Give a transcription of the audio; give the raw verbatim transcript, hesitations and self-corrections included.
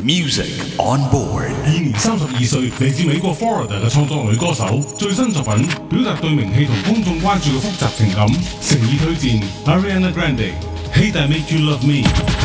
Music on board。 現年三十二歲，嚟自美國 Florida 嘅創作女歌手，最新作品表達對名氣同公眾關注嘅複雜情感，誠意推薦 Ariana Grande。Hate I Make You Love Me。